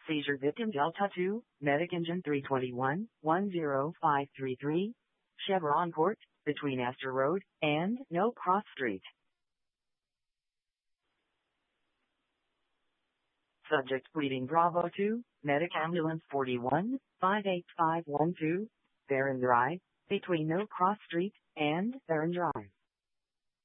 Seizure victim Delta 2, Medic Engine 321, 10533, Chevron Court, between Astor Road and No Cross Street. Subject pleading Bravo 2, Medic Ambulance 41, 58512, Barron Drive, between No Cross Street and Barron Drive.